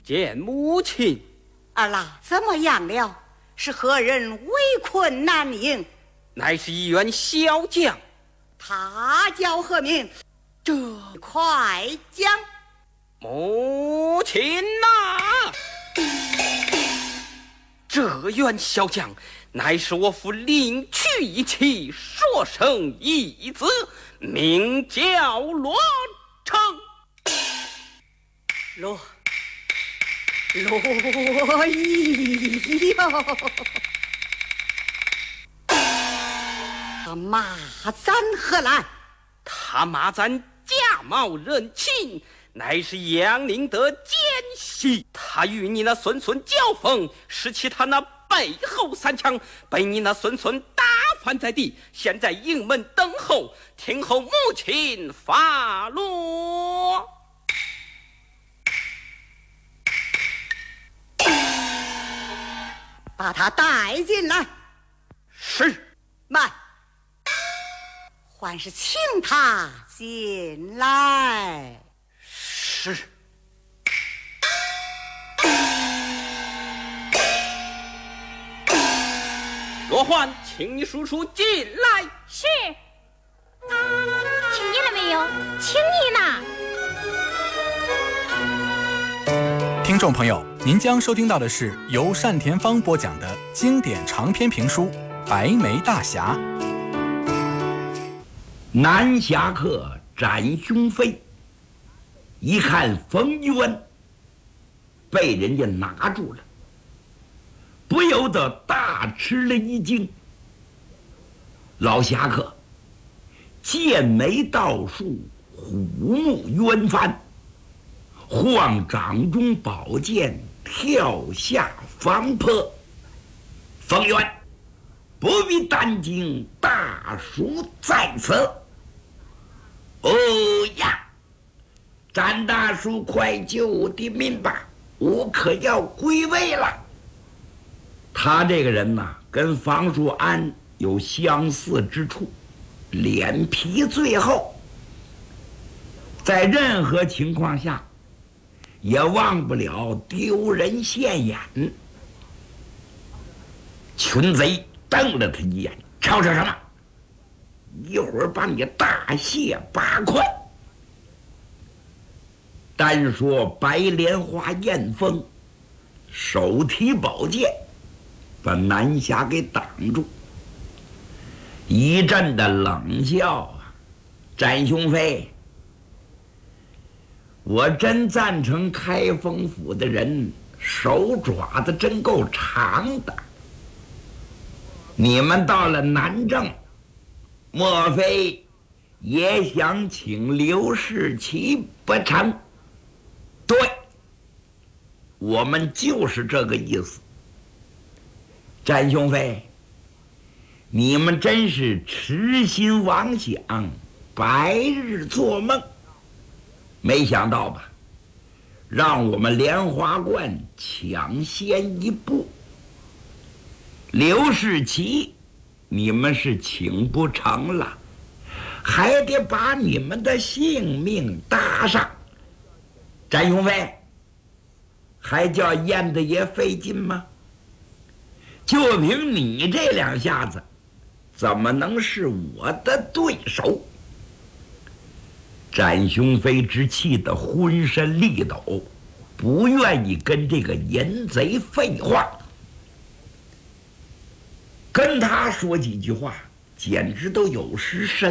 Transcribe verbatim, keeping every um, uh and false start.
见母亲。 儿啦，怎么样了？是何人围困南营？ 乃是一员小将。 他叫何名？ 这快讲。 母亲呐、这员小将乃是我父领取一妻所生一子，名叫罗成。 罗罗毅哟，他马赞何来？ 他马赞假冒认亲，乃是杨宁德奸细。他与你那孙孙交锋，使其他那背后三枪被你那孙孙打翻在地，现在营门等候，听候母亲发落。 把他带进来。 是。 慢，还是请他进来。 是。罗焕，请你叔叔进来。 是。听见了没有？请你呢。 听众朋友，您将收听到的是由单田芳播讲的经典长篇评书《白眉大侠》。 南侠客展雄飞一看冯渊被人家拿住了，不由得大吃了一惊。老侠客剑眉倒竖，虎目渊翻，晃掌中宝剑，跳下房坡。冯渊，不必担惊，大叔在此。哦呀，展大叔，快救我的命吧，我可要归位了。他这个人呐，跟房叔安有相似之处，脸皮最厚，在任何情况下也忘不了丢人现眼。群贼瞪了他一眼，吵吵什么？一会儿把你大卸八块。单说白莲花燕峰手提宝剑，把南侠给挡住，一阵的冷笑啊！展雄飞，我真赞成开封府的人手爪子真够长的。你们到了南郑，莫非也想请刘世奇不成？对，我们就是这个意思。展雄飞，你们真是痴心妄想，白日做梦。没想到吧，让我们莲花观抢先一步。刘世奇你们是请不成了，还得把你们的性命搭上。展雄飞，还叫燕子爷费劲吗？就凭你这两下子，怎么能是我的对手？展雄飞之气得浑身力抖，不愿意跟这个淫贼废话，跟他说几句话简直都有失身